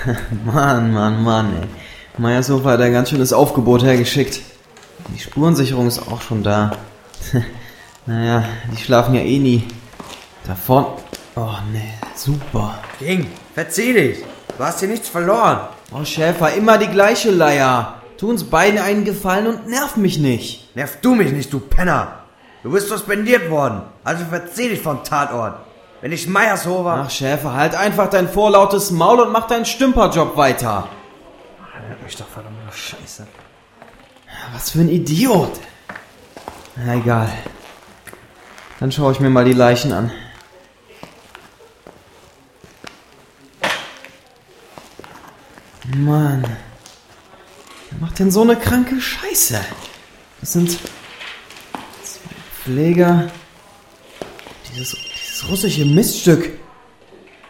Mann, ey. Meyershofer hat ein ganz schönes Aufgebot hergeschickt. Die Spurensicherung ist auch schon da. Naja, die schlafen ja eh nie. Da vorne... Oh, nee, super. King, verzieh dich. Du hast hier nichts verloren. Oh, Schäfer, immer die gleiche Leier. Tu uns beiden einen Gefallen und nerv mich nicht. Nerv du mich nicht, du Penner. Du bist suspendiert worden. Also verzieh dich vom Tatort. Wenn ich Meyershofer... Ach, Schäfer, halt einfach dein vorlautes Maul und mach deinen Stümperjob weiter. Hört mich doch verdammte Scheiße. Was für ein Idiot. Na, egal. Dann schaue ich mir mal die Leichen an. Mann. Wer macht denn so eine kranke Scheiße? Das sind 2 Pfleger. Dieses russische Miststück.